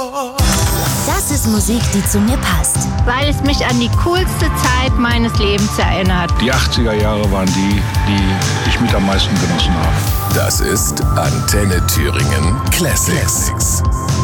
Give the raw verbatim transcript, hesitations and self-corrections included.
Das ist Musik, die zu mir passt. Weil es mich an die coolste Zeit meines Lebens erinnert. Die achtziger Jahre waren die, die ich mit am meisten genossen habe. Das ist Antenne Thüringen Classics.